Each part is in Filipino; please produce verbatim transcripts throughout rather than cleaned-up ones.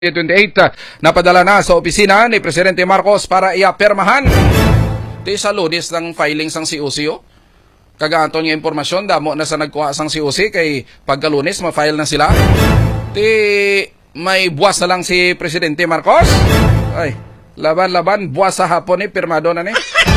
twenty-eight napadala na sa opisina ni Presidente Marcos para iapirmahan. Di sa lunes ng filing sang C O C O. Kagaanto niya impormasyon, damo na sa nagkuha sang C O C kay pagkalunes ma-file na sila. Di may buwas na lang si Presidente Marcos. Ay, laban-laban, buwas sa hapon ni, pirmado na ni.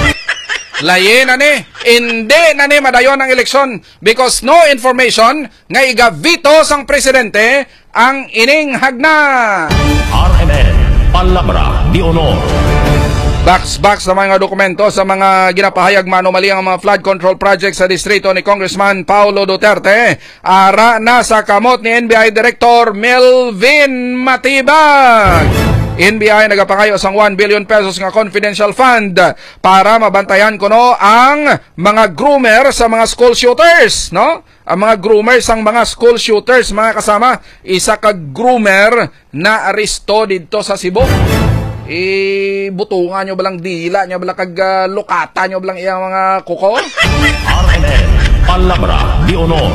Laye na ni, hindi na ni madayon ang eleksyon because no information nga iga-veto sang Presidente ang ining hagna. R M N, Palabra di Honor. Box-box sa mga dokumento sa mga ginapahayag manomali ang mga flood control project sa distrito ni Congressman Paulo Duterte. Ara na sa kamot ni N B I Director Melvin Matibag. N B I nagapangayo sang one billion pesos nga confidential fund para mabantayan kuno ang mga groomer sa mga school shooters, no? Ang mga groomer sang mga school shooters, mga kasama, isa ka groomer na aresto dito sa Cebu. Ibutungan nyo balang dila nyo balang kag uh, lukata nyo balang iyang mga kuko. R M N, Palabra di Honor.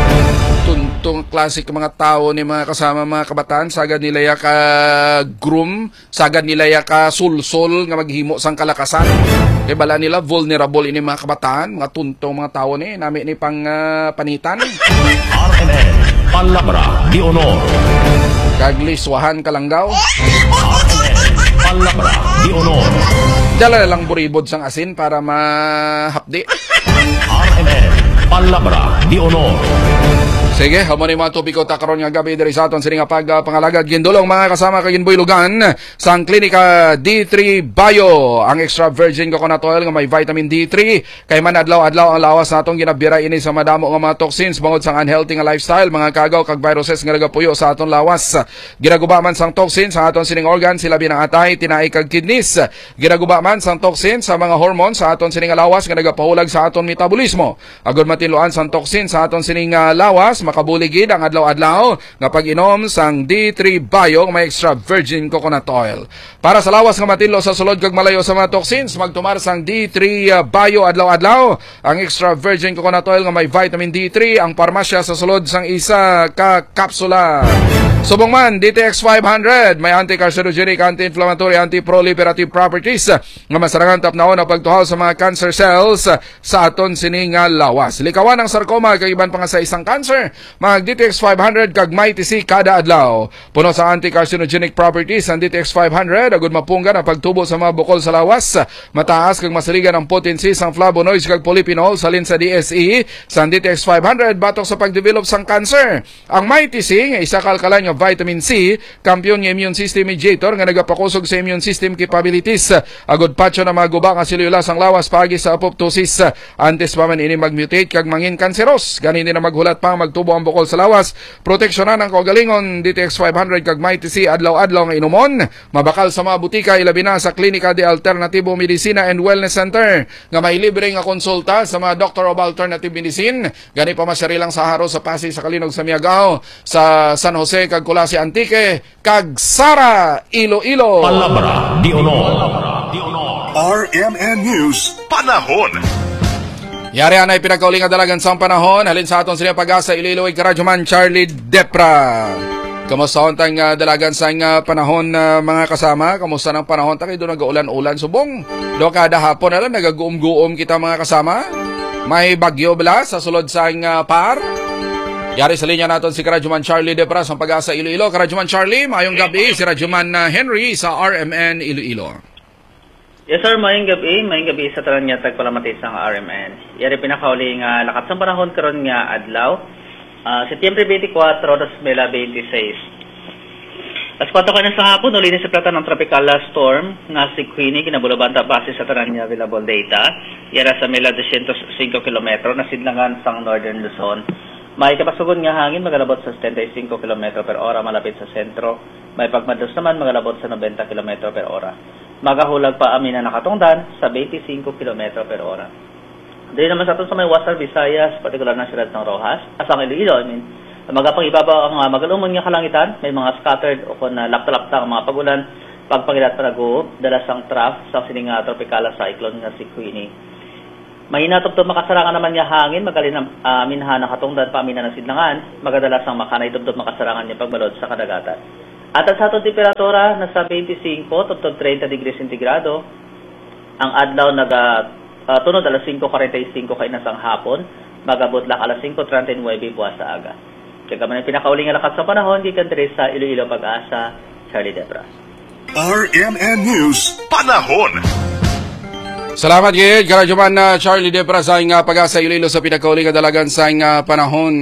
Tuntong klasik mga tao ni mga kasama mga kabataan, sagad nila ya ka groom, sagad nila ya ka sulsol nga maghimo sang kalakasan. Kay bala nila vulnerable ini mga kabataan, mga tuntong mga tao ni nami ni pang uh, panitan. R M N, Palabra di Honor. Kagliswahan kalanggaw. R M N, Palabra di Honor. Dala lang buribod sang asin para mahapdi. R M N, Palabra di Honor. Sige, hamon yung mga tubig ko takaroon nga gabi diri sa aton sining pag uh, pangalagad gindulong mga kasama kay Ginboy Lugan sang klinika D three Bio ang extra virgin coconut oil nga may vitamin D three kay man adlaw-adlaw ang lawas natong ginabira ini sa madamo nga mga toxins bangod sang unhealthy nga lifestyle, mga kagaw kag viruses nga nagapuyo sa aton lawas. Ginaguba man sang toxins sa aton sining organ sila binang atay, tinai kag kidneys. Ginaguba man sang toxins sa mga hormones sa aton sining lawas nga nagapahulag sa aton metabolismo. Agud matinluan sang toxins sa aton sining uh, lawas makabuligid ang adlaw-adlaw nga pag-inom sang D three Bio may extra virgin coconut oil. Para sa lawas nga matinlo sa sulod kag malayo sa mga toxins, magtumar sang D three Bio adlaw-adlaw. Ang extra virgin coconut oil nga may vitamin D three ang parmasya sa sulod sang isa ka kapsula. Subong man D T X five hundred may anti-carcinogenic, anti-inflammatory, anti-proliferative properties nga masarangan tapnaon ang pagtuhaw sa mga cancer cells sa aton sining lawas. Likawan ang sarcoma kag iban pa nga sa isang cancer. Mag D T X five hundred kag may T C kada adlaw. Puno sa anti-carcinogenic properties ang D T X five hundred agud mapunggan ang pagtubo sa mga bukol sa lawas. Mataas kag masaligan ang potency sang flavonoids kag polyphenols salin sa D S E. Sa D T X five hundred batok sa pagdevelop sang cancer. Ang may T C nga isa ka alkaline nga vitamin C, kampiyon nga immune system mediator nga nagapakusog sa immune system capabilities. Agud patcho na maguba nga selula sang lawas pagi sa apoptosis. Antes pa man ini magmutate kag mangin kanseros. Ganin din na maghulat pa magtubo ang bukol sa lawas. Proteksyonan ang kaugalingon D T X five hundred kag may T C adlaw-adlaw nga inumon. Mabakal sa mga butika ilabi na sa Klinika de Alternativo Medicina and Wellness Center nga may libre nga konsulta sa mga Doctor of Alternative Medicine. Gani pa masyari lang sa Haro, sa Pasig, sa Kalinog, sa Miagao, sa San Jose kag Colasi Antique kag Sara Iloilo. Palabra di Honor. R M N News Panahon. Yari anay pinagkauling dalagan sa panahon. Halin sa aton sila pag-asa Iloilo ay Karadyoman Charlie Depra. Kamusta ontang uh, dalagan sa uh, panahon uh, mga kasama? Kamusta ng panahon? Takay doon nag-ulan-ulan subong. Do kada hapon na lang nagaguom-guom kita mga kasama. May bagyo bala sa sulod sa uh, par. Yari sa linya natin si Karadyoman Charlie Depra sa pag-asa Iloilo. Karadyoman Charlie, mayong gabi si Radyoman uh, Henry sa R M N Iloilo. Yes sir, mayong gabi, mayong gabi sa tanan niya tagpalamatis ang R M N. Yari pinakauli nga lakat sa panahon karon nga adlaw, uh, Setyembre twenty-four, dos mil twenty-six. As kwato ka na sa hapon, uli sa plata ng tropical storm nga si Queenie, kinabulabanta base sa tanan niya available data. Yara sa mila two hundred five kilometro na sidlangan sa Northern Luzon. May kapasugon nga hangin magalabot sa seventy-five kilometro per ora malapit sa sentro. May pagmados naman magalabot sa ninety kilometro per ora. Magahulag pa amin na nakatungdan sa twenty-five kilometro per ora. Dahil naman sa atin sa may Western Visayas, partikular na siyudad ng Rojas, asang Iloilo, I mean, magapang ibabaw ang uh, magalumon nga kalangitan, may mga scattered o kung uh, lapta-lapta ang mga pagulan, pagpangilat pa nag-uub, dalas ang trough sa sining uh, tropical cyclone nga si Queenie. Mahina tubtob makasarangan naman niya hangin, magaling uh, minha nakatungdan pa amina ng sidlangan, magadalas ang makanay tubtob makasarangan niya pagbalod sa kadagatan. At sa atong temperatura nasa twenty-five tubtob thirty degrees centigrado. Ang adlaw naga uh, tunod alas five forty-five kay nasang hapon, magabot lang alas five thirty-nine buwas sa aga. Kaya man ang pinakauling nga lakat sa panahon gikan diri sa Iloilo Pag-asa, Charlie Debra. R M N News Panahon. Salamat gid karadyoman na Charlie Debra sa nga Pag-asa Iloilo sa pinakauling nga dalagan sa nga panahon.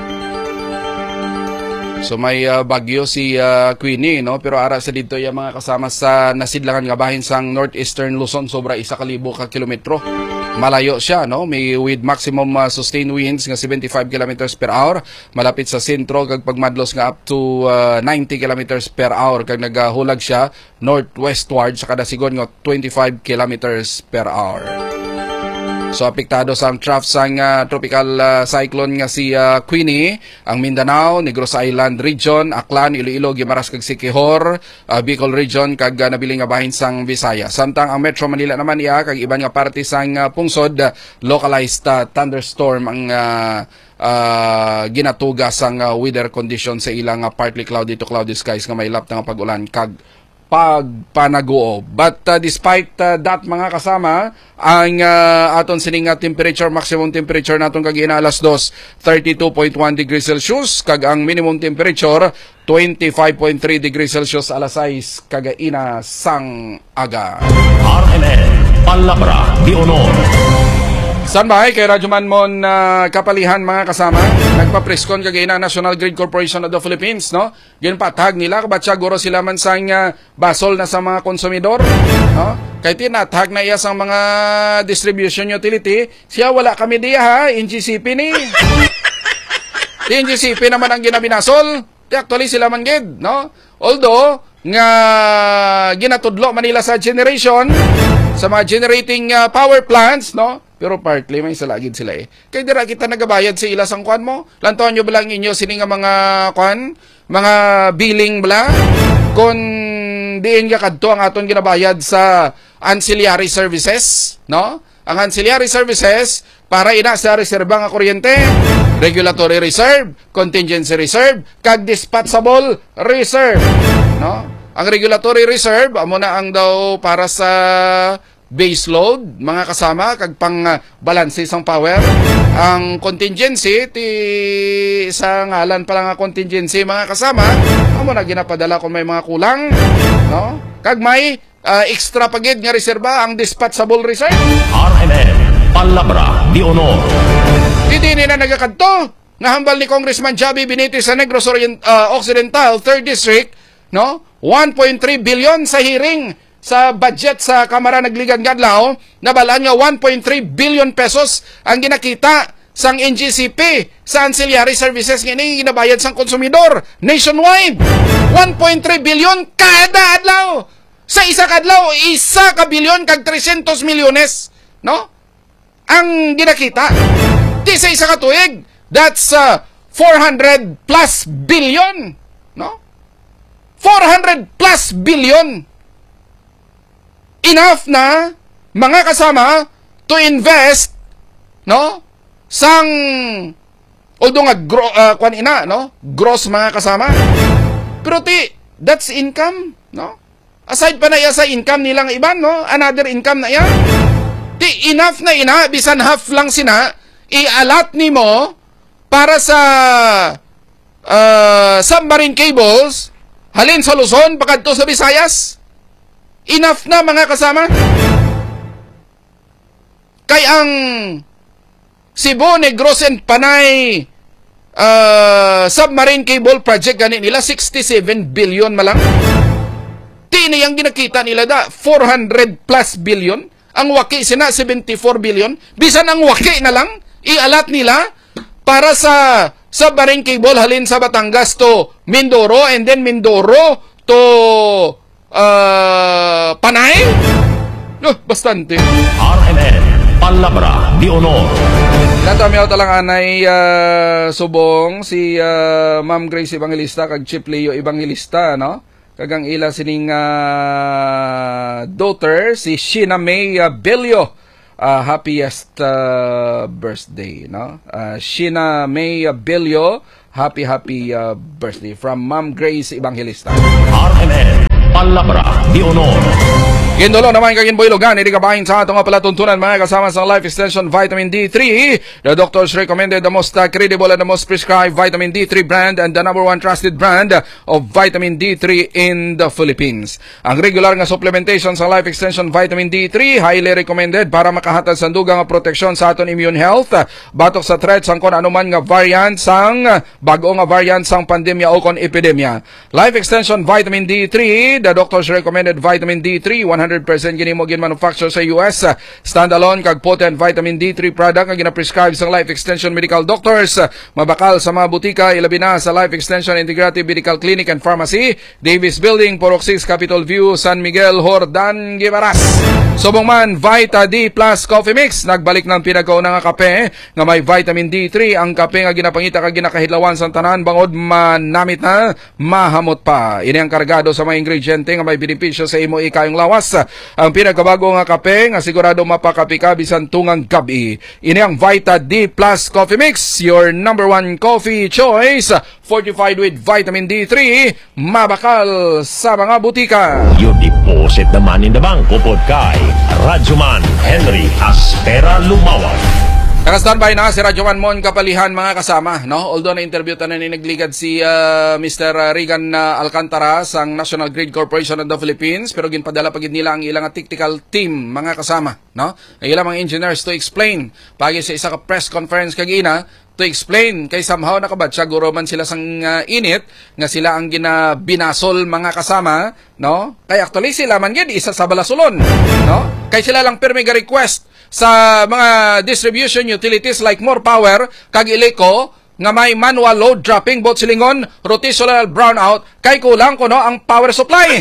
So may uh, bagyo si uh, Queenie, no? Pero ara sa dito yung mga kasama sa nasidlangan nga bahin sang northeastern Luzon, sobra isa kalibo ka kilometro. Malayo siya, no? May with maximum uh, sustained winds nga seventy-five kilometers per hour, malapit sa sentro kag pagmadlos nga up to uh, ninety kilometers per hour kag nagahulag siya northwestward sa kada sigon nga twenty-five kilometers per hour. So apektado sa ang trough sang uh, tropical uh, cyclone nga si uh, Queenie, ang Mindanao, Negros Island region, Aklan, Iloilo, Guimaras kag Siquijor, uh, Bicol region kag uh, nabiling nga bahin sang Visayas. Samtang ang Metro Manila naman iya kag iban nga parte sang uh, pungsod, uh, localized uh, thunderstorm ang uh, uh, ginatuga sang uh, weather condition sa ilang uh, partly cloudy to cloudy skies nga may lap nga pag-ulan kag pagpanaguo. But uh, despite uh, that mga kasama, ang uh, aton sining uh, temperature, maximum temperature naton kag ina alas dos, thirty-two point one degrees Celsius kag ang minimum temperature twenty-five point three degrees Celsius alas sais kag ina sang aga. R M N Palabra de Honor. Sanbay kay Radyoman Mon uh, kapalihan mga kasama, nagpapreskon kagay na National Grid Corporation of the Philippines, no? Ginpatag nila kabatsa guro sila man sang uh, basol na sa mga konsumidor, no? Kay tinatag na iya sang mga distribution utility, siya wala kami diya ha, N G C P ni. N G C P naman ang ginabinasol. Di actually sila man gid, no? Although nga ginatudlo Manila sa generation sa mga generating uh, power plants, no? Pero partly may salagid sila eh. Kaya dira kita nagabayad sa ila sang kwan mo. Lantaon nyo balang inyo sini nga mga kwan, mga billing bala. Kung diin nga kadto ang aton ginabayad sa ancillary services, no? Ang ancillary services para ina sa reserba nga kuryente, regulatory reserve, contingency reserve, kag dispatchable reserve, no? Ang regulatory reserve amo na ang daw para sa base load, mga kasama, kag pang uh, balanse sang power. Ang contingency, ti sa ngalan pa lang nga contingency, mga kasama, amo na ginapadala kung may mga kulang, no? Kag may uh, extra pagid nga reserba, ang dispatchable reserve. R M N Palabra de Honor. Hindi nila nagakadto nga hambal ni Congressman Javi Benitez sa Negros Orient, uh, Occidental, third District, no? one point three billion sa hearing sa budget sa Kamara Nagligan Gadlaw, nabalaan nga one point three billion pesos ang ginakita sang N G C P sa ancillary services nga ini ginabayad sang konsumidor nationwide. one point three billion kada adlaw. Sa isa kadlaw, isa ka bilyon kag three hundred milyones, no? Ang ginakita. Di sa isa ka tuig, that's uh, four hundred plus billion, no? four hundred plus billion. Enough na mga kasama to invest, no, sang although nga gro, uh, kwan ina, no, gross mga kasama, pero ti that's income, no, aside pa na iya sa income nilang iban, no, another income na iya, ti enough na ina bisan half lang sina ialat nimo para sa uh, submarine cables halin sa Luzon pakadto sa Visayas. Enough na mga kasama. Kay ang Cebu, Negros and Panay uh, submarine cable project gani nila sixty-seven billion malang. Tini ang ginakita nila da four hundred plus billion. Ang waki sina seventy-four billion. Bisan ang waki na lang ialat nila para sa submarine cable halin sa Batangas to Mindoro and then Mindoro to Uh, Panay? No, bastante. R M N Palabra de Honor. Natamiyaw talang anay uh, subong si uh, Ma'am Grace Evangelista kag Chief Leo Evangelista, no? Kagang ila sining uh, daughter si Sheena May uh, Belio. Uh, happiest uh, birthday, no? Uh, Sheena May uh, Belio, happy happy uh, birthday from Ma'am Grace Evangelista. M N Palabra de Honor. Gindolo naman kagin Boylogan, hindi kabahin sa atong palatuntunan mga kasama sa Life Extension Vitamin D three. The doctors recommended the most uh, credible and the most prescribed Vitamin D three brand and the number one trusted brand of Vitamin D three in the Philippines. Ang regular nga supplementation sa Life Extension Vitamin D three highly recommended para makahatag sa dugang nga proteksyon sa aton immune health batok sa threats ang kon anuman nga variant sang bago nga variant sang pandemya o kon epidemya. Life Extension Vitamin D three, the doctors recommended Vitamin D three one hundred percent gini mo gin manufacture sa U S, standalone kag potent vitamin D three product nga gina-prescribe sa Life Extension Medical Doctors, mabakal sa mga butika ilabi na sa Life Extension Integrative Medical Clinic and Pharmacy, Davis Building, Purok six, Capitol View, San Miguel, Hordan, Guimaras. Subong man Vita D Plus Coffee Mix, nagbalik ng pinakauna nga kape nga may vitamin D three, ang kape nga ginapangita kag ginakahidlawan sa tanan bangod manamit na mahamot pa. Ini ang kargado sa mga ingrediente nga may benepisyo sa imo ikayong lawas. Ang pinakabago nga kape nga sigurado mapakapi ka bisan tungang gabi. Ini ang Vita D Plus Coffee Mix, your number one coffee choice, fortified with vitamin D three, mabakal sa mga butika. You deposit the money in the bank upod kay Radyoman Henry Aspera Lumawag. Naka-standby na si Radyoman Mon Kapalihan mga kasama, no? Although na-interview ta na ni nagligad si uh, Mister Regan uh, Alcantara sang National Grid Corporation of the Philippines, pero ginpadala pagid nila ang ilang technical team mga kasama, no? Ang ilang mga engineers to explain pagi sa isa ka press conference kagina to explain kay somehow nakabatsa guro man sila sang uh, init nga sila ang ginabinasol mga kasama, no? Kay actually sila man gid isa sa balasulon, no? Kay sila lang pirmi ga request sa mga distribution utilities like More Power kag Ileco nga may manual load dropping both silingon rotational brownout kay kulang kuno ang power supply.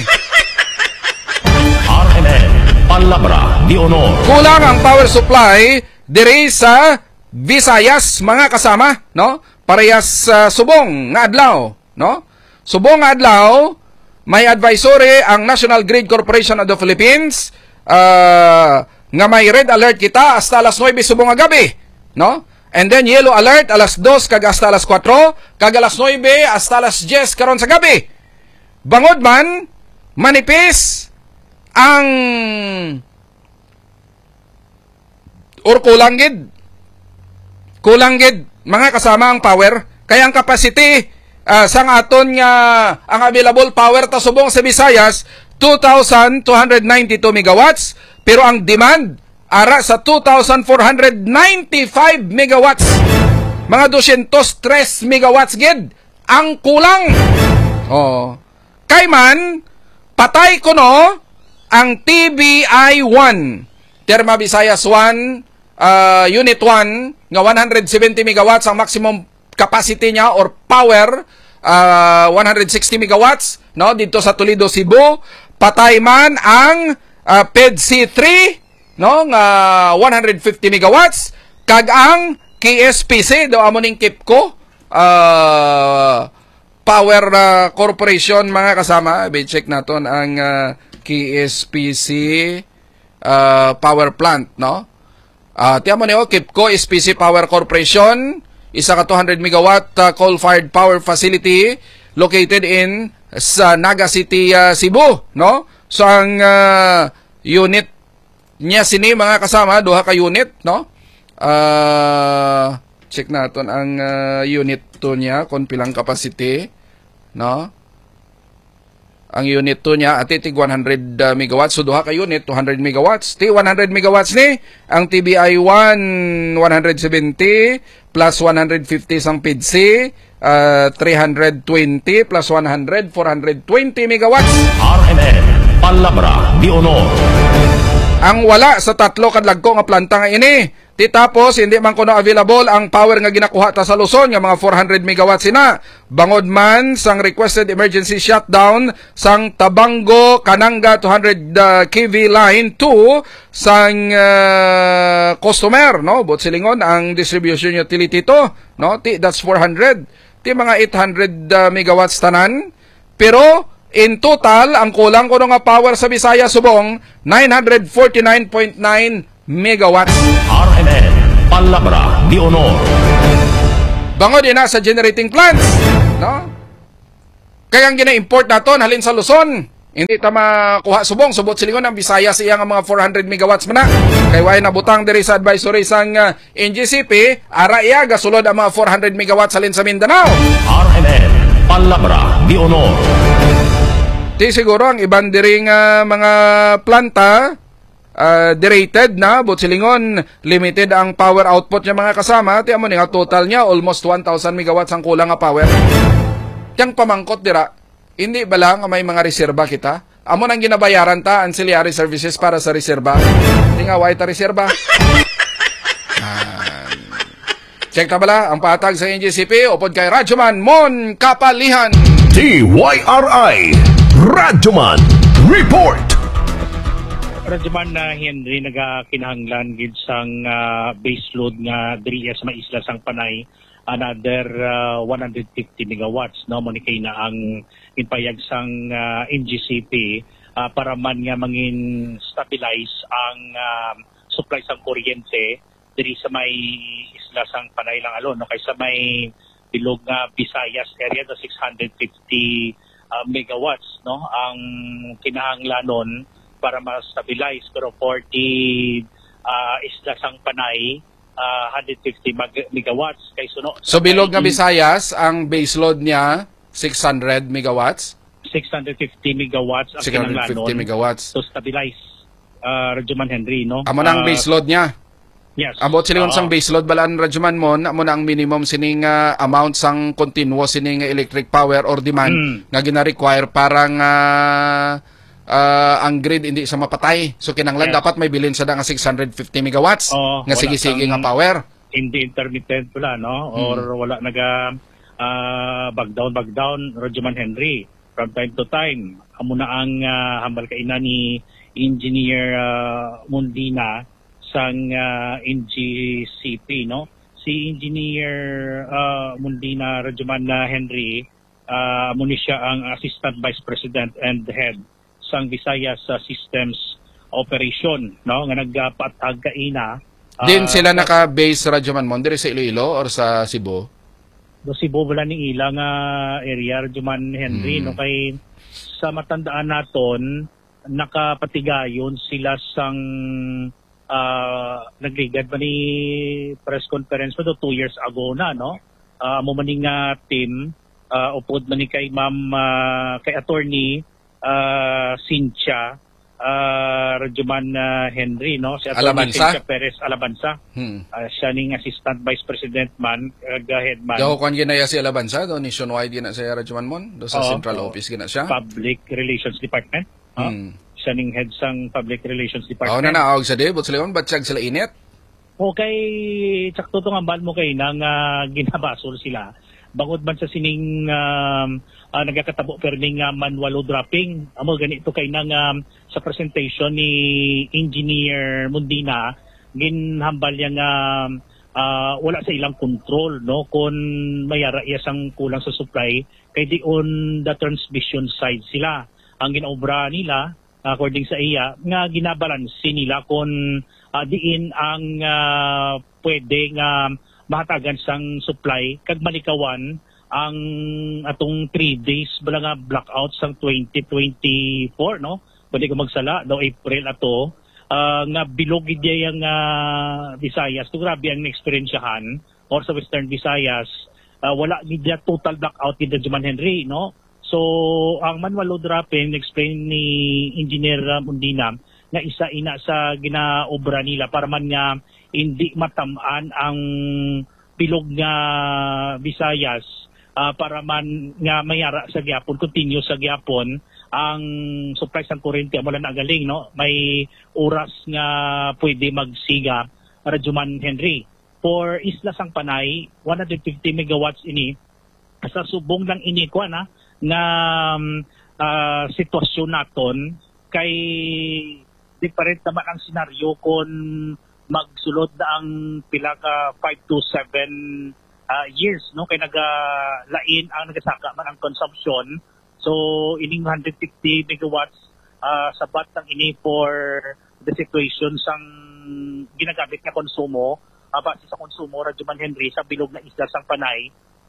R M N Palabra de Honor. Kulang ang power supply diri sa Visayas mga kasama, no? Parehas sa uh, subong nga adlaw, no? Subong nga adlaw may advisory ang National Grid Corporation of the Philippines uh, nga may red alert kita hasta alas nuwebe subong nga gabi, no? And then yellow alert alas dos kag hasta alas kwatro, kag alas nuwebe hasta alas diyes karon sa gabi. Bangod man manipis ang or kulang gid. Kulang gid mga kasama ang power, kaya ang capacity uh, sang aton nga ang available power ta subong sa Visayas two thousand two hundred ninety-two megawatts. Pero ang demand, ara sa two thousand four hundred ninety-five megawatts. Mga two hundred three megawatts gid ang kulang. Oh. Kay man, patay ko no, ang T B I one, Terma Visayas one, uh, Unit one, nga one hundred seventy megawatts ang maximum capacity niya or power, uh, one hundred sixty megawatts, no, dito sa Toledo, Cebu. Patay man ang Uh, P E D C three, no, nga one hundred fifty megawatts, kag ang K S P C do amo ning KIPCO uh, Power uh, Corporation mga kasama. I-check naton ang uh, K S P C uh, Power Plant, no? Uh, tiyan mo niyo, KIPCO S P C Power Corporation, isa ka two hundred megawatt uh, coal-fired power facility located in sa Naga City, uh, Cebu, no? So ang uh, unit niya sini mga kasama, duha ka unit, no? Uh, check naton ang uh, unit two niya kung pilang capacity, no? Ang unit two niya ati tig one hundred uh, megawatts, so duha ka unit two hundred megawatts. Ti one hundred megawatts ni ang T B I one one hundred seventy plus one hundred fifty sang P E D C, uh, three hundred twenty plus one hundred four hundred twenty megawatts. R M N Palabra de Honor. Ang wala sa tatlo kadlagko nga planta nga ini. Ti tapos hindi man kuno available ang power nga ginakuha ta sa Luzon nga mga four hundred megawatts sina. Bangod man sang requested emergency shutdown sang Tabango Kananga two hundred uh, K V line two sang uh, customer, no? Bot silingon ang distribution utility to, no? Ti that's four hundred. Ti mga eight hundred uh, megawatts tanan. Pero in total, ang kulang ko nga power sa Visayas subong, nine hundred forty-nine point nine megawatts. R M N Palabra de Honor. Bangod din na sa generating plants, no? Kaya ang gina-import naton halin sa Luzon. Hindi ta makuha subong, subot silingon ang Visayas iya nga mga four hundred megawatts man na. Kay way nabutang diri sa advisory sang uh, N G C P, ara iya gasulod ang mga four hundred megawatts halin sa Mindanao. R M N, Palabra de Honor. Di siguro ang ibang diring uh, mga planta uh, derated na, but silingon limited ang power output niya mga kasama. Tiyan mo nga total niya almost one thousand megawatts ang kulang nga power. Yang pamangkot dira, hindi ba lang may mga reserba kita? Amo nang ginabayaran ta ancillary services para sa reserba. Hindi nga way ta reserba. Ah, check ta bala ang patag sa N G C P upod kay Radyoman Mon Kapalihan. T Y R I, Radyoman Report. Radyoman na Henry nagakinahanglan gid sang uh, baseload nga diri sa maisla sang Panay, another uh, one hundred fifty megawatts no mo ni kay na ang inpayag sang uh, N G C P uh, para man nga mangin stabilize ang uh, supply sang kuryente diri sa may isla sang Panay lang alone no kay sa may bilog nga Visayas area na six hundred fifty uh, megawatts no ang kinahanglanon para ma-stabilize, pero forty uh, isla sang Panay uh, one hundred fifty megawatts kay suno. So bilog nga Visayas ang baseload niya six hundred megawatts. six hundred fifty megawatts ang six hundred fifty kinahanglanon megawatts. to stabilize uh, Radyoman Henry no. Amo na ang Uh, baseload niya. Yes. Abot silingon Oo. sang baseload balaan Radyoman Mon, amo na ang minimum sining uh, amount sang continuous sining electric power or demand Mm. nga gina-require para nga uh, ang grid hindi sa mapatay. So kinanglan Yes. dapat may bilin sa nga six hundred fifty megawatts Oo, nga wala sige-sige kang- nga power. Hindi intermittent wala no or wala naga uh, back down back down Radyoman Henry from time to time. Amo na ang uh, hambal kaina ni Engineer uh, Mundina sang uh, N G C P no. Si Engineer uh, Mundina Radyoman na Henry uh, amo ni siya ang Assistant Vice President and Head sang Visayas uh, Systems Operation no nga nagpatag kaina. Din Ah, sila naka-base Radyoman Mon diri sa Iloilo or sa Cebu. do Cebu wala ning ilang uh, area Radyoman Henry Hmm. no kay sa matandaan naton nakapatigayon sila sang uh, nagligad ba ni press conference pa do two years ago na no uh, mo maning uh, team uh, upod man ni kay ma'am uh, kay attorney uh, Cynthia uh, Radyoman uh, Henry no si attorney Alabanza? Cynthia Perez Alabanza. Hmm. Uh, siya ning assistant vice president man uh, head man Daw kon ginaya si Alabanza do nationwide gina sa Radyoman Mon do sa Oo, central oo. office gina siya. Public Relations Department. Ah, Hmm. siya ning head sang Public Relations Ako Department. na naawag sa di, but sila yun, batsyag sila init. Okay, tsakto to nga bal mo kay nang uh, ginabasol sila. Bangod man sa sining um, uh, nagakatabo perning uh, manual dropping. Amo ganito kay nang um, sa presentation ni Engineer Mundina ginhambal yang um, uh, wala sa ilang control no kun mayara iya sang kulang sa supply kay di on the transmission side sila. Ang ginaobra nila according sa iya nga ginabalanse nila kung uh, diin ang uh, pwede nga mahatagan sang supply kag malikawan ang atong three days bala nga blackout sang twenty twenty-four no pwede ko magsala daw April ato uh, nga bilog gid yang uh, Visayas to grabe ang experiencehan or sa Western Visayas uh, wala gid total blackout gid Radyoman Henry no. So, ang manual load dropping, explain ni Engineer Mundina, nga isa ina sa ginaobra nila para man nga hindi matamaan ang bilog nga Visayas uh, para man nga mayara sa gyapon, continue sa gyapon ang supply sang kuryente mula na galing no. May oras nga pwede magsiga Radyoman Henry. For Isla sang Panay, one hundred fifty megawatts ini sa subong lang ini ko na nga um, uh, sitwasyon naton kay different naman ang senaryo kung magsulod na ang pila ka five to seven uh, years no kay nagalain ang nagasaka man ang consumption. So ining one hundred fifty megawatts uh, sabat ang ini for the situation sang ginagamit nga konsumo uh, base sa konsumo Radyoman Henry sa bilog na isla sang Panay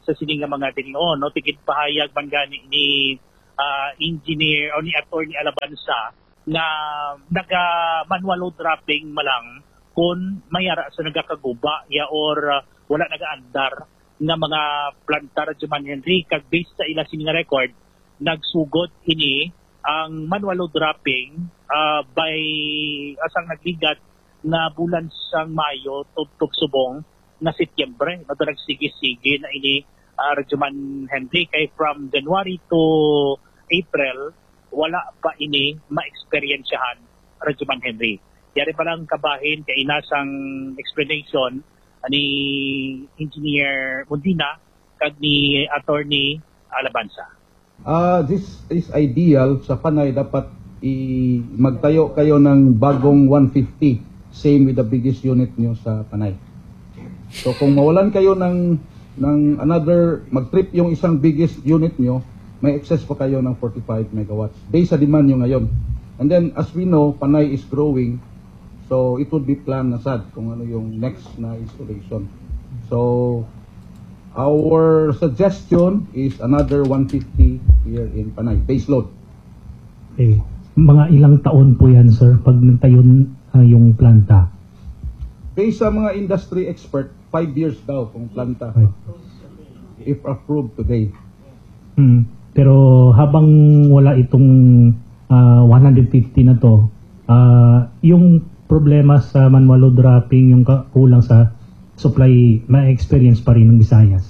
sa sining nga mga tingin no tigit pahayag man gani ni uh, engineer o ni attorney Alabanza na naga manual dropping malang kung mayara sa nagakaguba ya or uh, wala nagaandar nga mga planta Radyoman Henry kag based sa ila sining record nagsugod ini ang manual dropping uh, by asang nagligat na bulan sang Mayo tugtog subong na Setyembre na nagsige-sige na ini uh, Radyoman Henry kay from January to April wala pa ini ma-experiensyahan Radyoman Henry. Yari pa lang kabahin kay inasang explanation ni Engineer Mundina kag ni Attorney Alabanza. Uh, this is ideal sa Panay dapat i magtayo kayo ng bagong one fifty same with the biggest unit nyo sa Panay. So kung mawalan kayo ng ng another mag-trip yung isang biggest unit nyo, may excess pa kayo ng forty-five megawatts based sa demand nyo ngayon. And then as we know, Panay is growing, so it would be planned na sad kung ano yung next na installation. So our suggestion is another one fifty here in Panay, base load. Okay. Mga ilang taon po yan, sir, pag nagtayo uh, yung planta? Based sa mga industry expert, five years daw kung planta. Right. If approved today. Hmm. Pero habang wala itong uh, one fifty na to, uh, yung problema sa manual load dropping, yung kulang sa supply, may experience pa rin ng Visayas.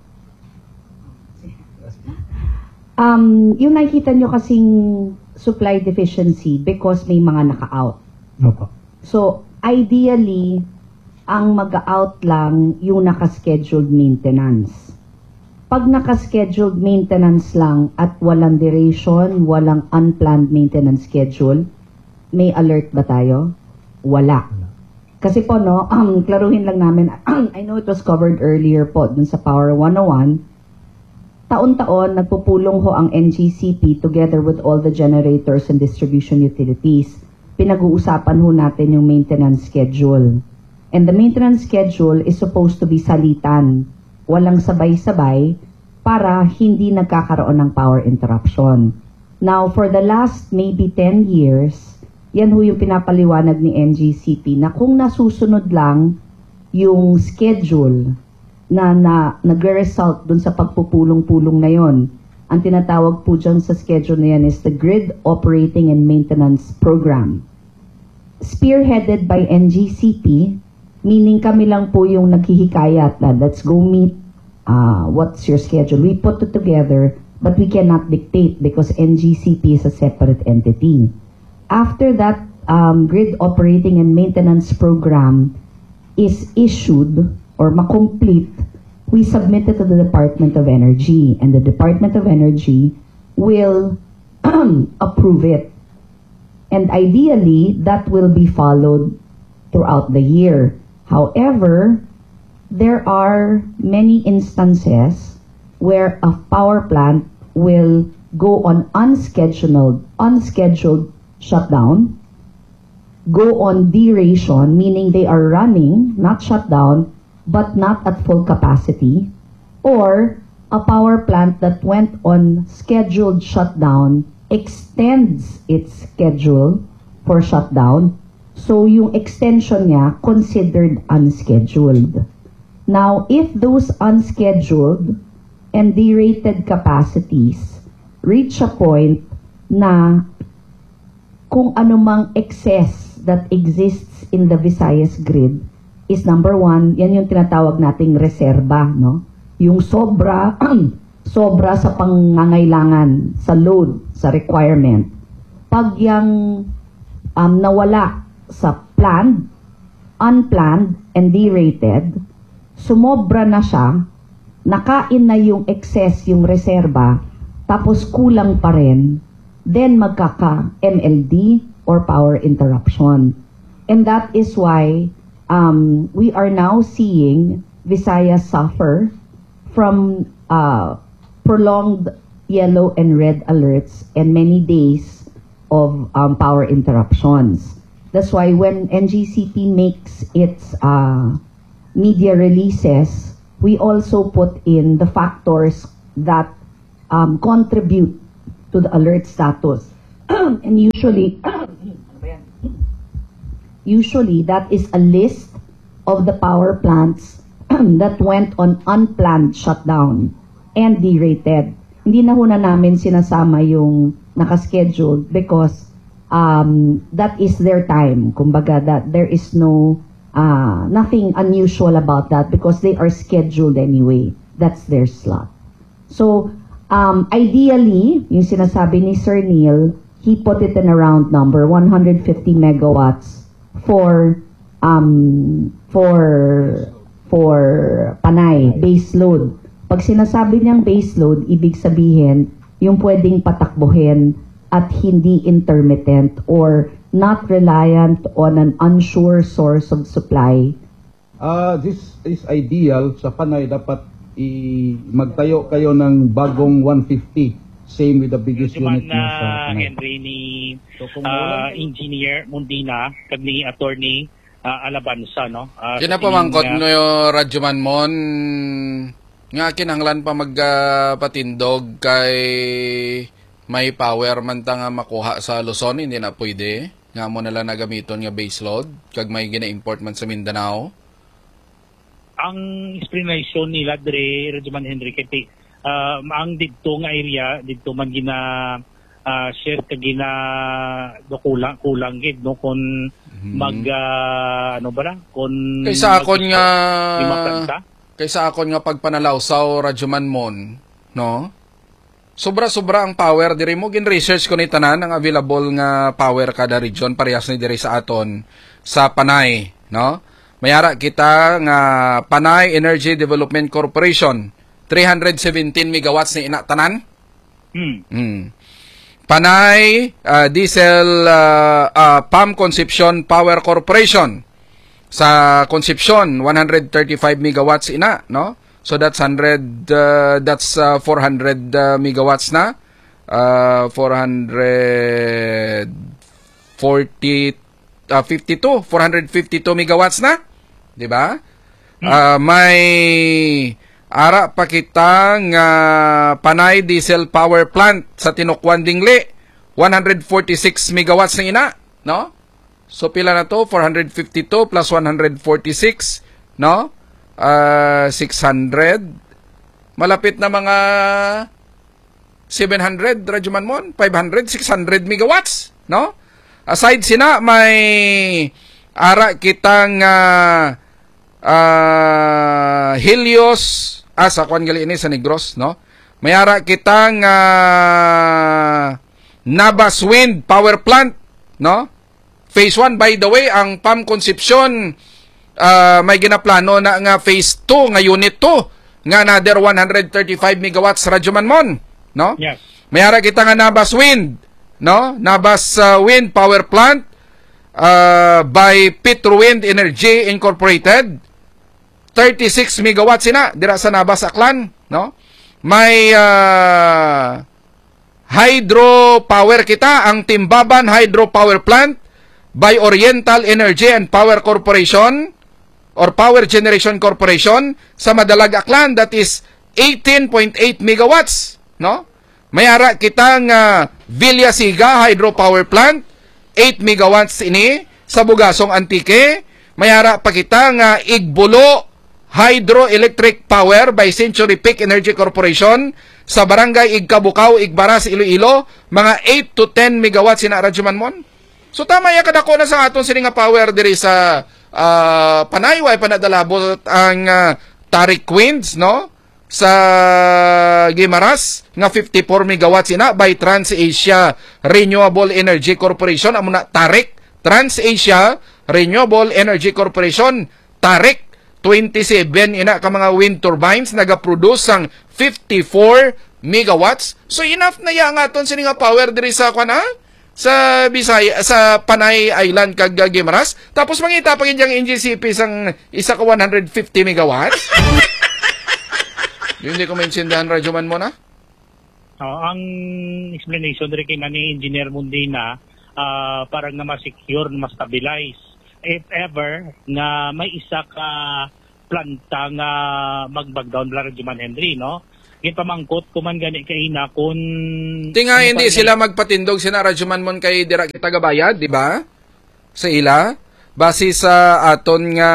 Um, yung nakikita nyo kasing supply deficiency because may mga naka-out. Opo. So, ideally, ang mag-out lang yung naka-scheduled maintenance. Pag naka-scheduled maintenance lang at walang duration, walang unplanned maintenance schedule, may alert ba tayo? Wala. Kasi po, no, um, klaruhin lang namin, I know it was covered earlier po dun sa Power one oh one, taon-taon nagpupulong ho ang N G C P together with all the generators and distribution utilities. Pinag-uusapan ho natin yung maintenance schedule. And the maintenance schedule is supposed to be salitan. Walang sabay-sabay para hindi nagkakaroon ng power interruption. Now, for the last maybe ten years, yan ho yung pinapaliwanag ni N G C P na kung nasusunod lang yung schedule na, na nagre-result dun sa pagpupulong-pulong na yon. Ang tinatawag po dyan sa schedule na yan is the Grid Operating and Maintenance Program. Spearheaded by N G C P, meaning kami lang po yung naghihikayat na let's go meet, uh, what's your schedule? We put it together, but we cannot dictate because N G C P is a separate entity. After that um, Grid Operating and Maintenance Program is issued or makomplete, we submit it to the Department of Energy, and the Department of Energy will approve it. And ideally, that will be followed throughout the year. However, there are many instances where a power plant will go on unscheduled, unscheduled shutdown, go on deration, meaning they are running, not shut down, but not at full capacity, or a power plant that went on scheduled shutdown extends its schedule for shutdown, so yung extension niya considered unscheduled. Now, if those unscheduled and derated capacities reach a point na kung anumang excess that exists in the Visayas grid is number one, yan yung tinatawag nating reserba, no? Yung sobra, sobra sa pangangailangan, sa load, sa requirement. Pag yung um, nawala sa planned, unplanned, and derated, sumobra na siya, nakain na yung excess, yung reserba, tapos kulang pa rin, then magkaka-M L D or power interruption. And that is why um, we are now seeing Visayas suffer from uh, prolonged yellow and red alerts and many days of um, power interruptions. That's why when N G C P makes its uh, media releases we also put in the factors that um, contribute to the alert status. And usually, usually that is a list of the power plants that went on unplanned shutdown and derated. Hindi na ho na namin sinasama yung nakascheduled because um, that is their time. Kumbaga, that there is no uh, nothing unusual about that because they are scheduled anyway. That's their slot. So, um, ideally, yung sinasabi ni Sir Neil, he put it in a round number, one hundred fifty megawatts for um, for for Panay, base load. Pag sinasabi niyang base load, ibig sabihin, yung pwedeng patakbuhin at hindi intermittent or not reliant on an unsure source of supply. Uh, this is ideal. Sa Panay, dapat i magtayo kayo ng bagong one fifty. Same with the biggest Yung unit naman nyo sa na Panay. Henry ni So, kung uh, walang- Engineer Mundina, kag ni Attorney uh, Alabanza, no? Uh, Kina sa pamangkot tining, no uh, yung Radyoman Mon nga kinahanglan pa magpatindog kay may power man ta nga makuha sa Luzon, hindi na pwede nga mo nala nagamiton nga base load kag may gina-import man sa Mindanao. ang explanation nila dire Radyoman Henry kay uh, ang didto nga area didto man gina uh, share ka gina do kulang kulang gid no kon mag uh, ano ba ra kon Kaysa akon nga lima planta. Kaysa akon nga pagpanalawsaw Radyoman Mon, no? Sobra-sobra ang power diri mo gin research ko ni tanan ang available nga power kada region parehas ni diri sa aton sa Panay, no? Mayara kita nga Panay Energy Development Corporation three hundred seventeen megawatts ni ina tanan. Hmm. Hmm. Panay uh, Diesel uh, uh, Pump Conception Power Corporation sa Concepcion one hundred thirty-five megawatts ina, no? So that's one hundred uh, that's uh, four hundred uh, megawatts na. Uh, four hundred forty uh, fifty-two four hundred fifty-two megawatts na, 'di ba? Uh, may ara pa kita nga Panay Diesel Power Plant sa Tinukwan Dingli one hundred forty-six megawatts na ina, no? So pila na to? four hundred fifty-two plus one hundred forty-six, no? Uh, six hundred. Malapit na mga seven hundred, Radyoman Mon, five hundred, six hundred megawatts, no? Aside sina, may ara kitang uh, uh, Helios, ah, sa kwan gali ini sa Negros, no? May ara kitang uh, Nabas Wind Power Plant, no? Phase one, by the way, ang P A M Concepcion, uh, may ginaplano na nga phase two, nga unit two, nga another one hundred thirty-five megawatts Radyoman Mon, no? Yes. May ara kita nga Nabas Wind, no? Nabas uh, Wind Power Plant uh, by Petrowind Energy Incorporated, thirty-six megawatts sina, dira sa Nabas Aklan, no? May uh, hydro power kita, ang Timbaban Hydro Power Plant by Oriental Energy and Power Corporation or Power Generation Corporation sa Madalag Aklan, that is eighteen point eight megawatts, no? May ara kitang uh, Villasiga Hydro Power Plant, eight megawatts ini sa Bugasong Antique. May ara pa kita nga Igbulo Hydroelectric Power by Century Peak Energy Corporation sa Barangay Igkabukaw, Igbaras, Iloilo, mga eight to ten megawatts ina Radyoman Mon. So tama ya kadako na sa aton sini nga power diri sa uh, Panay, way panadalabot ang uh, Tarik Winds, no? Sa Guimaras nga fifty-four megawatts ina by TransAsia Renewable Energy Corporation, amo na Tarik, TransAsia Renewable Energy Corporation, Tarik, twenty-seven ina ka mga wind turbines naga-produce sang fifty-four megawatts. So enough na ya nga aton sini nga power diri sa kana sa Bisaya, sa Panay Island kag Guimaras. Tapos mangita pa gyud N G C P sang isa ka one hundred fifty megawatts. Yung hindi ko maintindihan, Radyoman Mon, na? Uh, ang explanation diri kay ni Engineer Mundina uh, parang nga ma-secure, ma-stabilize if ever nga may isa ka planta nga mag-backdown la Radyo Man Henry, no? Ginpamangkot kuman gani kay ina kun Tinga ano hindi pa- sila magpatindog sina Radyoman mon kay dira kita gabayad, di ba? Sa ila base sa aton nga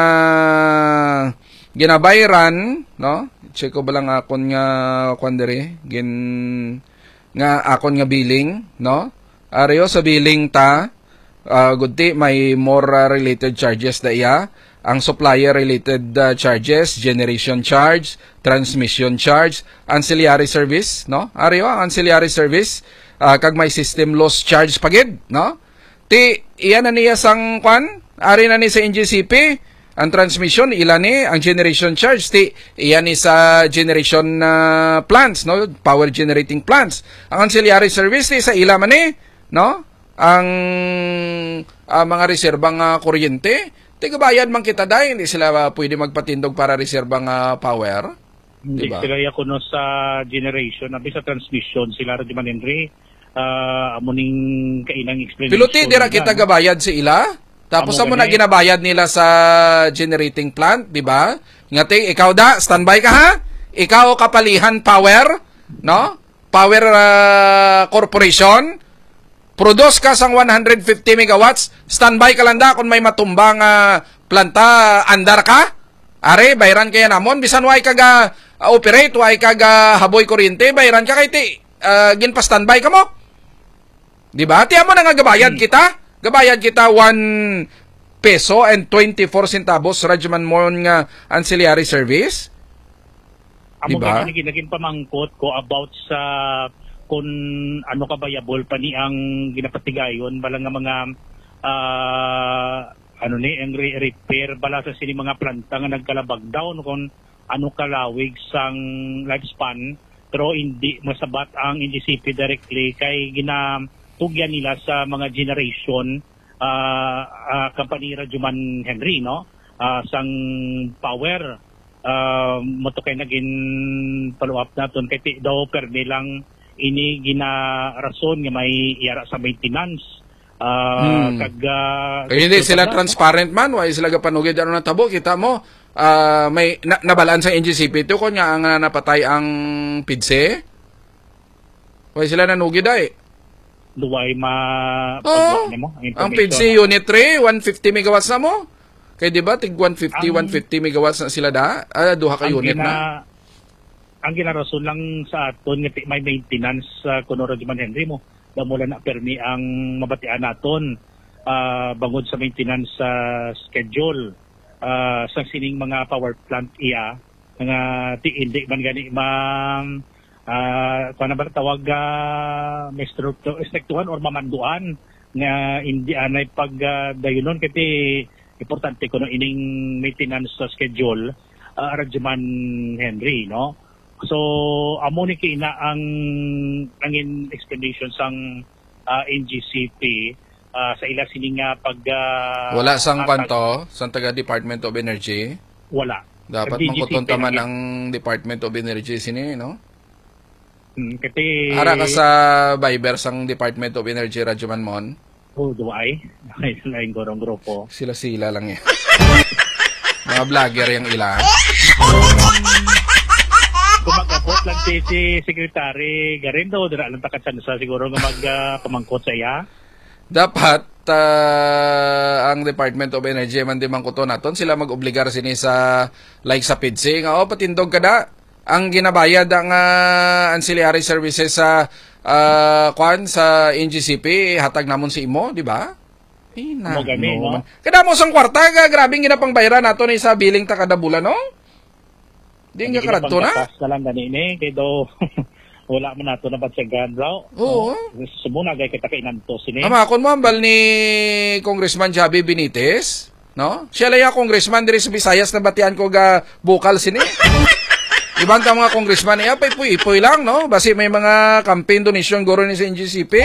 ginabayran, no? Check ko ba lang akon nga kwan diri, gin nga akon nga billing, no? Areo sa billing ta, uh, gudti may more uh, related charges da iya. Ang supplier related uh, charges, generation charge, transmission charge, ancillary service, no? Areo ang ancillary service, uh, kag may system loss charge pagid, no? Ti iyan na niya sang kwan, ari na ni sa N G C P, ang transmission ilan ni ang generation charge, ti iyan ni sa generation uh, plants, no? Power generating plants. Ang ancillary service ti sa ila man ni, no? Ang uh, mga reserbang uh, kuryente, tigabayad man kita dahil hindi sila uh, pwede magpatindog para reserbang uh, power. Hindi Diba? sila ya kuno sa generation, abi sa transmission sila Radyo Man Henry. Uh, amuning kainang explanation. Piluti dira kita nila, no? gabayad sa ila. Tapos Amo amo na gani. ginabayad nila sa generating plant, di ba? Ngati ikaw da, standby ka ha? Ikaw kapalihan power, no? Power uh, Corporation. Produce ka sang one hundred fifty megawatts, standby ka lang da kung may matumbang uh, planta, andar ka. Are, bayran kaya namon. Bisan way kaga uh, operate, way kaga haboy kuryente, bayran ka kay ti, uh, ginpa-standby ka mo. Di ba? Tiyan mo na nga gabayad kita. Gabayad kita one peso and twenty-four centavos Radyoman mon nga ancillary service. Amo Diba? gani ginagin pamangkot ko about sa kung ano kabayable pa ni ang ginapatigayon bala nga mga uh, ano ni ang re- repair bala sa sini mga planta nga nagkalabag down kung ano kalawig sang lifespan pero hindi masabat ang N G C P directly kay ginatugyan nila sa mga generation uh, uh, company Radyo Man Henry, no? Uh, sang power uh, mo to kay naging follow up naton kay ti daw permi lang ini gina rason nga may iyara sa maintenance uh, Hmm. kag uh, Kaya hindi sila kag- transparent man, why sila kapanugid ano na tabo, kita mo, ah, may na, nabalaan sa N G C P ito kung nga ang ah, napatay ang P I D S E. Why sila nanugid ay? duway ma Oo, pagwa nimo, ang P I D S E Unit three, one hundred fifty megawatts na mo. Kaya di ba, tig one hundred fifty, Ang- one hundred fifty megawatts na sila da? Ah, duha ka ang unit gina, na. ang ginarason lang sa aton nga may maintenance sa uh, kuno Radyo Man Henry mo damula na permi ang mabatian naton uh, bangod sa maintenance sa schedule uh, sa sining mga power plant iya nga ti hindi man gani ma uh, kuan ba tawag uh, may inspektuhan or mamanduan nga hindi anay pag uh, dayunon kiti importante kuno ining maintenance sa schedule uh, Radyo Man Henry, no? So amo ni kina ang angin explanation sang uh, N G C P uh, sa ila sini nga pag uh, Wala sang atag- kwanto, sang taga Department of Energy. wala. Dapat Sa D G C P mangkutonta man lagi. ang Department of Energy sini, no? Hmm, kati Ara ka sa Viber sang Department of Energy Radyoman mon. oh, duay ay laing gorong grupo. Sila-sila lang yan. Mga vlogger yung ilan. Kumagabot lang si, si Secretary Garindo, dira lang takatsan sa siguro nga mag uh, pamangkot sa iya. Dapat ah, ang Department of Energy man di man kuto naton sila mag-obligar sini sa like sa P I D S E nga oh patindog kada ang ginabayad ang ah, ancillary services sa uh, kwan sa N G C P hatag namon si imo, di ba? Ina, Mo gani, no? Kada mo sang kwarta ga grabing ginapang bayaran nato ni sa billing ta kada bulan, no? Di nga karadto na. Pagkatas na lang gani ni kay do wala man nato na batsyagan raw. Oo. Sumuna gay kita kainanto sini. Ama, kung mo ambal ni Congressman Javi Benitez, no? Siya lang yung congressman diri sa Visayas na batian ko ga bukal sini. Ibang ta mga congressman niya, pa ipoy lang, no? Basi may mga campaign donation guro ni sa N G C P.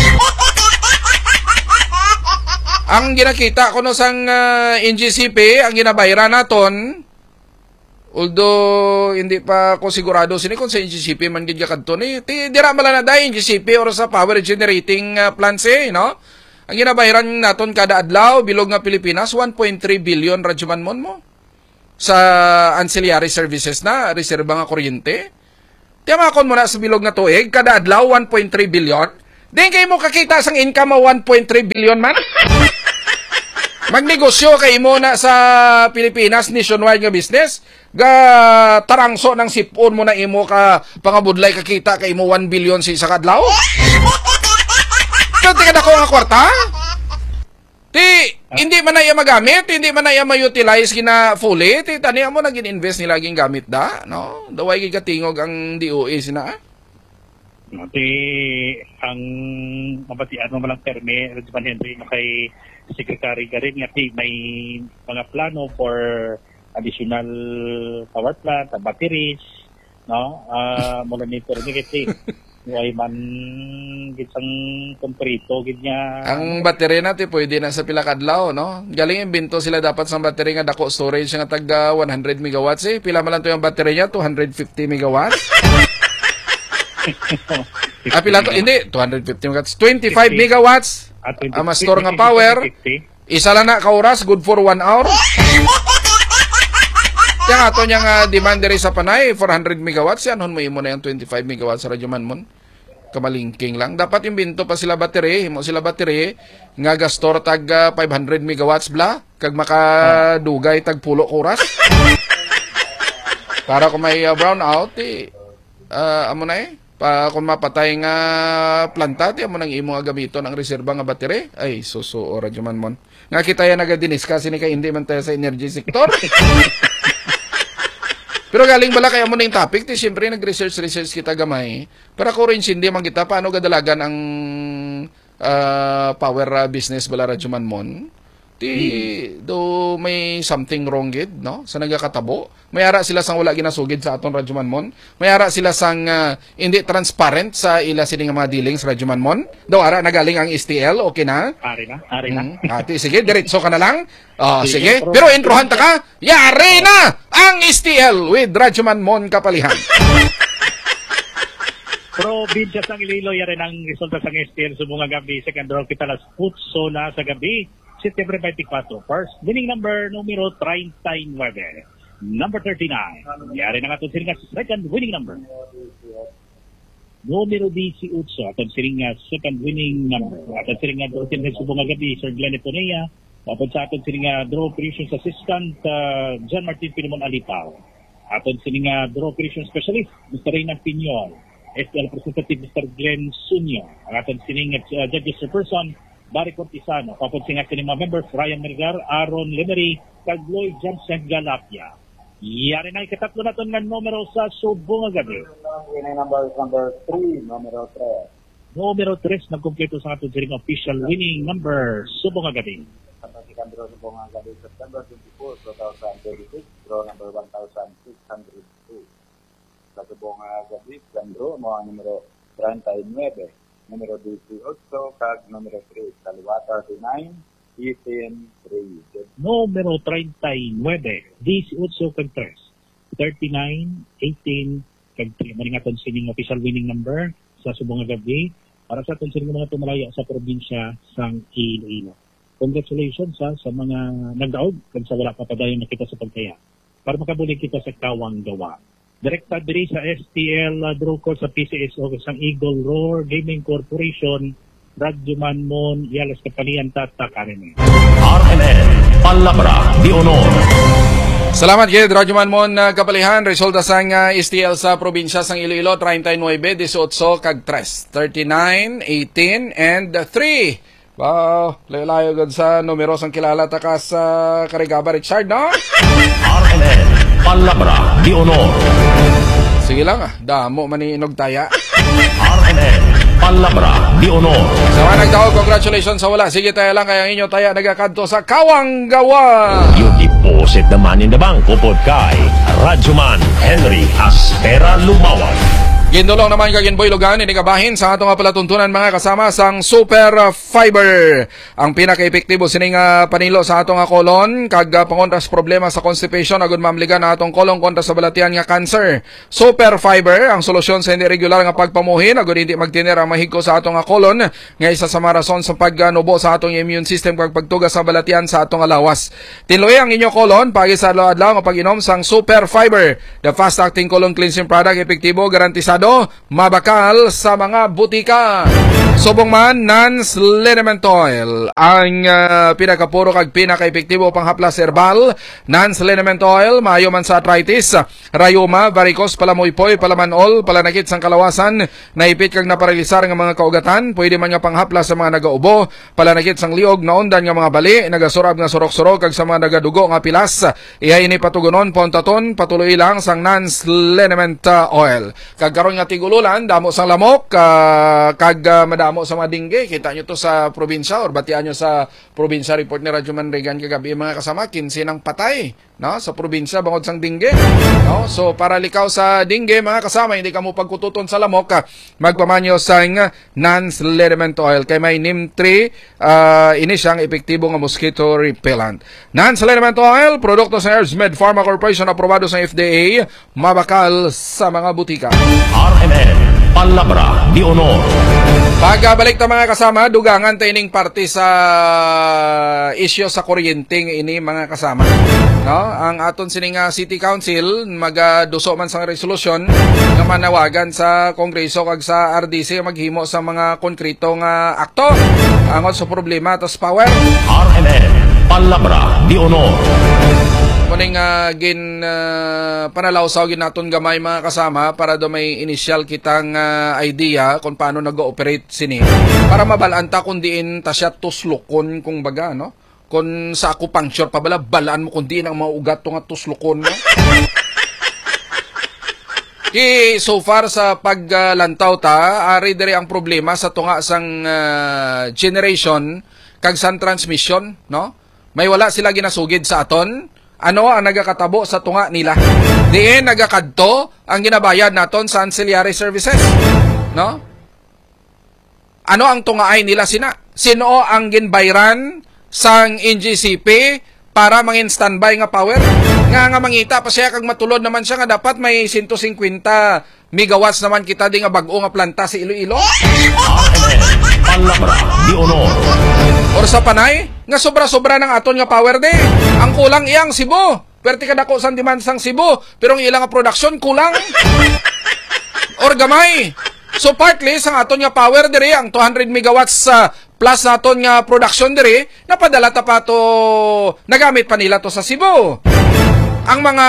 Ang ginakita ko no sang uh, N G C P, ang ginabayaran naton, although hindi pa ako sigurado sini kung sa N G C P man gid kadto ni, ti dira mala na dai N G C P or sa power generating uh, plants eh, no? Ang ginabayaran naton kada adlaw bilog nga Pilipinas one point three billion Radyoman mon mo. sa ancillary services na reserba nga kuryente. Tiyamakon mo na sa bilog na tuig, kada adlaw one point three billion. Di kayo mo kakita sang income mo one point three billion man. Magnegosyo kay mo na sa Pilipinas, nationwide nga business, ga tarangso ng sipon mo na imo ka pangabudlay kakita kay mo one billion si sa kadlaw. Pero tika na ko nga kwarta. Ti, hindi man na iya magamit, hindi man na iya ma-utilize kina fully, ti taniya mo na gin-invest nila laging gamit da, no? Daway gigatingog ang D O A sina. Ti ang mabatian mo malang perme, Radyoman Henry, kay Secretary ka rin nga may mga plano for additional power plant, batteries, no? Uh, mula ni perme kasi ay man gitsang komprito gid niya. Ang battery natin pwede na sa pila kadlaw, no? Galing imbento sila dapat sa battery nga dako storage nga tag one hundred megawatts eh. Pila man lang to yung battery niya, two hundred fifty megawatts. ah, pila to? Hindi, two hundred fifty megawatts. twenty-five megawatts. Ang uh, store nga power. Isa lang na ka oras, good for one hour. Kaya nga ito niyang uh, demand diri sa Panay, four hundred megawatts. Yan, hon mo imo na yung twenty-five megawatts sa Radyoman mon. Kamalingking lang. Dapat imbento pa sila battery. Himo sila battery. Nga gastor tag uh, five hundred megawatts bla. Kag makadugay tag pulo oras. Para kung may uh, brownout, eh, uh, amo na eh. Pa, kung mapatay nga planta, ti amo nang imo nga gamiton ang reserba nga battery. Ay, suso o Radyoman mon. Nga kita yan nagadinis kasi ni kay hindi man tayo sa energy sector. Pero galing bala kaya mo na yung topic, ti siyempre nag-research-research kita gamay. Para ko rin hindi man kita, paano gadalagan ang uh, power uh, business bala Radyoman mon? Ti, hmm. do may something wrong gid, no? Sa nagakatabo. Mayara sila sang wala ginasugid sa aton Radyoman mon. Mayara sila sang uh, hindi transparent sa ila sining mga dealings Radyoman mon. Daw ara nagaling ang S T L, okay na? Ari na, ari na. Hmm. Ati, sige, diretso ka na lang. Oh, sige. Pero introhan ta ka, yari na ang S T L with Radyoman mon Kapalihan. Pero bidya sang Iloilo yari ng resulta sang S T L subong nga gabi second round kita las putso na sa gabi. September twenty-four. First winning number numero thirty-nine. Number thirty-nine. Yari na nga ito siring nga second winning number. Numero eighteen. Atong siring nga second winning number. Atong siring nga doon nga subong nga gabi Sir Glenn Eponea. Atong sa atong siring nga draw operations assistant uh, John Martin Pinomon Alipaw. Atong siring nga draw operations specialist Mister Reynald Piñol. S T L representative Mister Glenn Sunyo. Atong siring nga uh, judges person Barry Cortisano, papunsin nga sila mga members, Ryan Mergar, Aaron Lemery, Kagloy Johnson Galapia. Yari na ikatatlo na ito nga numero sa subong nga gabi. Winning number number three, numero three. Numero three, nagkumpleto sa ating siring official winning number subong nga gabi. Pagkasikan draw subong nga gabi, September twenty-four, twenty twenty-six, draw number one thousand six hundred two. Sa subong nga gabi, draw mo ang numero thirty-nine. Numero eighteen, kag numero three, Kaliwata thirty-nine, eighteen, three. Numero thirty-nine, eighteen, kag three. thirty-nine, eighteen, kag three. Maningaton sining official winning number sa subong nga gabi para sa aton sining mga tumalaya sa probinsya sang Iloilo. Congratulations ha, sa mga nagdaog kag sa wala pa padayon nakita sa pagkaya. Para makabuli kita sa Kawang Gawa. Direkta diri sa S T L uh, draw call sa P C S O sang Eagle Roar Gaming Corporation, Radyoman mon, Yalas Kapalian Tata Karene. R M N, Palabra de Honor. Salamat kay Radyoman mon uh, Kapalihan. Resulta sang uh, S T L sa probinsya sang Iloilo, thirty-nine, eighteen, kag three. thirty-nine, eighteen, and three. Wow, layo-layo gud sa numero sang kilala ta ka sa Karigaba Richard, no? R M N, Palabra de Honor. Sige lang ah, damo maninog taya. R M N, Palabra de Honor. Sa mga nagdaog, congratulations sa wala. Sige tayo lang, kaya ang inyo taya nagakadto sa Kawang Gawa. Yung deposit naman in the bank upod kay Radyoman Henry Aspera Lumawag. Gindulong naman kagin Boy Lugan, inigabahin sa atong palatuntunan mga kasama sang Super Fiber. Ang pinaka-epektibo sining uh, panilo sa atong kolon, kag uh, pangontras problema sa constipation, agud mamligan na atong kolong kontra sa balatian nga cancer. Super Fiber, ang solusyon sa hindi regular nga pagpamuhin, agud hindi magtiner ang mahigko sa atong kolon, nga isa sa mga rason sa pagnubo sa atong immune system kag pagtugas sa balatian sa atong lawas. Tinloy ang inyo kolon, pagi sa adlaw nga pag-inom sang Super Fiber, the fast-acting colon cleansing product, epektibo, garantisado, mabakal sa mga butika. Subong man, Nance Liniment Oil, ang uh, pinakapuro kag pinaka-epektibo panghaplas herbal. Nance Liniment Oil, maayo man sa arthritis, rayuma, varicose, palamoypoy, palamanol, palanakit sang kalawasan, naipit kag naparalisar nga mga kaugatan, pwede man nga panghaplas sa mga nagaubo, palanakit sang liog, naundan nga mga bali, nagasurab nga surok-surok, kag sa mga nagadugo nga pilas, ihay ini patugunon, pontaton, patuloy lang sang Nance Liniment Oil. Kag karon nga tigululan, damo sang lamok, uh, kag uh, madamo sa mga dingge. Kita nyo to sa probinsya, or batian nyo sa probinsya. Report ni Radyo Man Regan kagabi mga kasama, kinsi ng patay, no? Sa probinsya, bangod sang dingge, no? So para likaw sa dingge mga kasama, hindi ka mo pagkututon sa lamok, magpamanyo sang Nance Liniment Oil, kay may neem tree, uh, ini siyang epektibo nga mosquito repellent. Nance Liniment Oil, produkto sa Herbsmed Pharma Corporation, aprobado sa F D A, mabakal sa mga butika. R M N, Palabra di Honor. Pagkabalik ta mga kasama, dugangan taining parte sa isyo sa kuryenteng ini mga kasama, no? Ang aton sining uh, City Council magaduso man sang resolusyon nga manawagan sa Kongreso kag sa R D C maghimo sa mga konkretong uh, akto angon sa problema tos power. R M N, Palabra di Honor. Kuning uh, gin uh, panalawsaw gin naton gamay mga kasama para do may initial kitang uh, idea kung paano nag-ooperate sini para mabalanta kung diin ta siya tuslukon kung baga, no? Kung sa acupuncture pa bala balaan mo kung diin ang mga ugat to nga tuslukon, no? Ki so far sa paglantaw uh, ta, ari diri ang problema sa tunga sang uh, generation kag sang transmission, no? May wala sila ginasugid sa aton. Ano ang nagakatabo sa tunga nila? Diin nagakadto ang ginabayad naton sa ancillary services, no? Ano ang tungaay nila sina? Sino ang ginbayran sang N G C P para mangin standby nga power? Nga nga mangita pa siya kag matulod naman siya nga dapat may one hundred fifty megawatts naman kita di nga bag-o nga planta sa Iloilo. Palabra di Honor. Or sa panay, nga sobra-sobra ng aton nga power de. Ang kulang iyang Cebu. Perti ka dako sang demand sang Cebu, pero ang ilang nga production kulang. Or gamay. So partly sang aton nga power diri ang two hundred megawatts sa uh, plus naton nga production diri, napadala ta pa to, nagamit pa nila to sa Cebu. Ang mga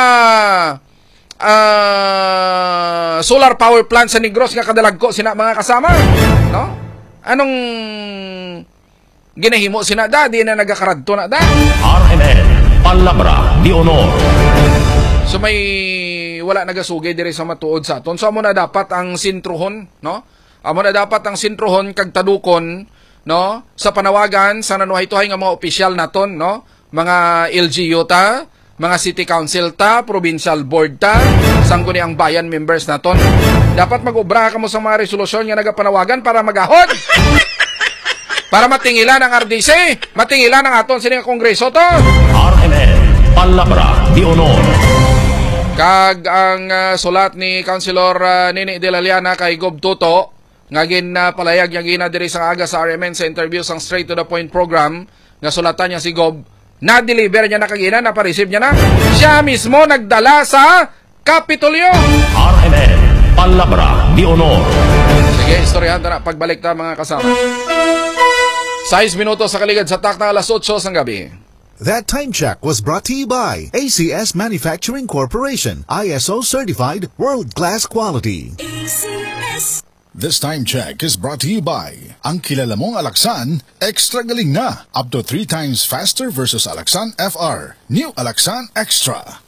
uh, solar power plant sa Negros nga kadalagko sina mga kasama, no? Anong ginahimo sina da, di na nagakaradto na da. R M N, Palabra di Honor. So may wala nagasugay diri sa matuod sa aton. So amo na dapat ang sintruhon, no? Amo na dapat ang sintruhon kag tadukon, no? Sa panawagan sa nanuhay-tuhay nga mga opisyal naton, no? Mga L G U ta, mga City Council ta, Provincial Board ta, sangguni ang bayan members naton. Dapat mag-obra kamo sa mga resolusyon nga nagapanawagan para magahod. Para matingilan ang R D C, matingilan ang aton sining Kongreso to. R M N, Palabra di Honor. Kag ang uh, sulat ni Councilor uh, Nini de la Liana kay Gob Tuto, nga gin uh, palayag niya gina diri sa aga sa R M N sa interview sang Straight to the Point program, nga sulatan niya si Gob, na-deliver niya na kagina, na-receive niya na. Siya mismo nagdala sa Kapitolyo. R M N, Palabra di Honor. Sige, istoryahan na pagbalik ta mga kasama. Sais minuto sa kaligad sa tak na alas otso sang gabi. That time check was brought to you by A C S Manufacturing Corporation, I S O certified, world-class quality. A C S. This time check is brought to you by ang kilala mong Alaxan, extra galing na, up to three times faster versus Alaxan F R. New Alaxan Extra.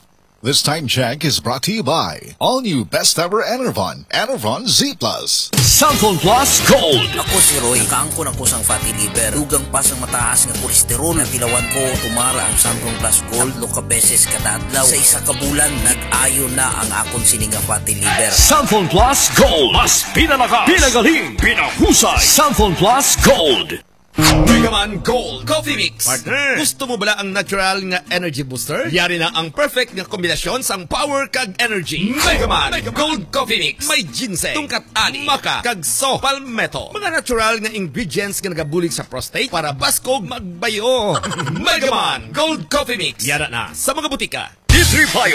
This time check is brought to you by all new best ever Enervon, Enervon Z Plus. Santon Plus Gold. Ako si Roy, kaangko ng kusang fatty liver. Dugang pasang mataas nga kolesterol. Natilawan ko, tumara ang Santon Plus Gold. Tatlo ka beses kada adlaw. Sa isa ka bulan, nag-ayo na ang akong sininga fatty liver. Santon Plus Gold. Mas pinalakas, pinagaling, pinahusay. Santon Plus Gold. Megaman Gold Coffee Mix. Partner, gusto mo bala ang natural nga energy booster? Yari na ang perfect nga kombinasyon sang power kag energy. Megaman, Megaman Gold Coffee Mix. May ginseng, tungkat ani, maka, kag so, palmetto. Mga natural nga ingredients nga nagabulig sa prostate para baskog magbayo. Megaman Gold Coffee Mix. Yara na sa mga butika. D three Bio